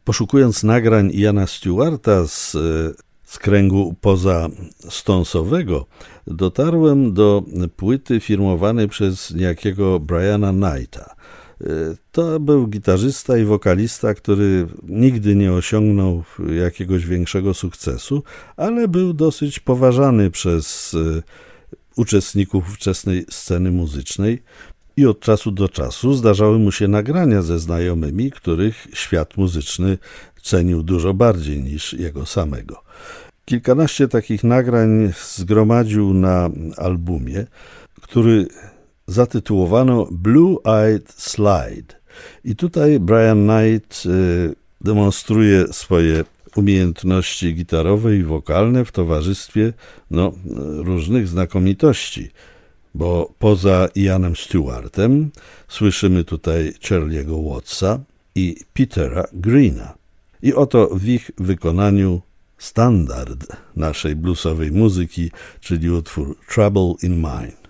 Poszukując nagrań Iana Stewarta z kręgu poza-stonesowego, dotarłem do płyty firmowanej przez niejakiego Briana Knighta. To był gitarzysta i wokalista, który nigdy nie osiągnął jakiegoś większego sukcesu, ale był dosyć poważany przez uczestników ówczesnej sceny muzycznej i od czasu do czasu zdarzały mu się nagrania ze znajomymi, których świat muzyczny cenił dużo bardziej niż jego samego. Kilkanaście takich nagrań zgromadził na albumie, który zatytułowano Blue Eyed Slide. I tutaj Brian Knight demonstruje swoje umiejętności gitarowe i wokalne w towarzystwie różnych znakomitości, bo poza Ianem Stewartem słyszymy tutaj Charlie'ego Wattsa i Petera Greena. I oto w ich wykonaniu standard naszej bluesowej muzyki, czyli utwór Trouble in Mind.